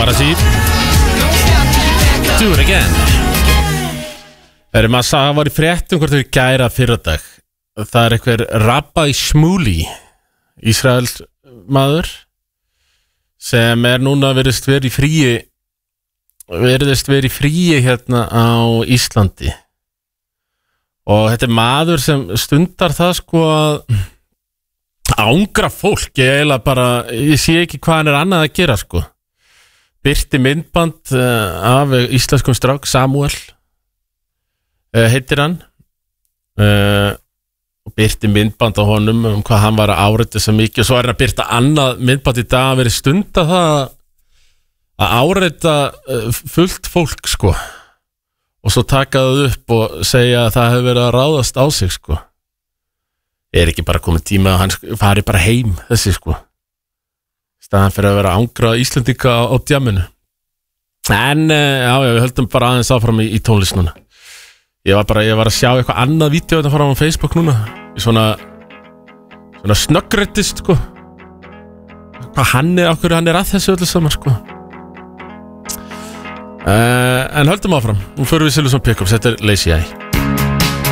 Paparazzi Do it again Það var í fréttum hvort þau gæra fyrradag Það einhver Rabbi Shmuley Ísraels maður sem núna virðist verið í fríi hérna á Íslandi og þetta maður sem stundar það sko að ángra fólk ég sé ekki hvað hann annað að gera sko birti myndband af íslenskum strák Samuel heitir hann og birti myndband á honum hvað hann var að áreita svo mikið og svo hann að birta annað myndband í dag að verið stunda það að áreita fullt fólk sko og svo taka það upp og segja að það hefur verið að ráðast á sig sko ekki bara komið tíma að hann fari bara heim þessi sko staðan fyrir að vera ángra Íslendinga á djamminu en já, við höldum bara aðeins áfram í tónlist núna ég var að sjá eitthvað annað vídeo þetta fara á Facebook núna í svona snöggrættist sko okkur hann að þessu öllu saman sko en höldum áfram nú förum við Silvesson Pickups, þetta Lazy Eye